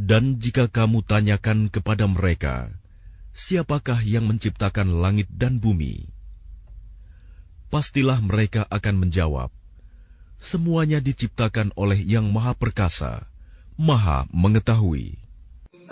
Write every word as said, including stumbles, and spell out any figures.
Dan jika kamu tanyakan kepada mereka, siapakah yang menciptakan langit dan bumi? Pastilah mereka akan menjawab, semuanya diciptakan oleh Yang Maha Perkasa, Maha Mengetahui.